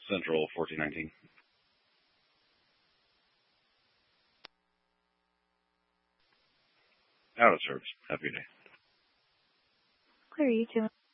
Central 1419. Out of service. Happy day. Clear you too.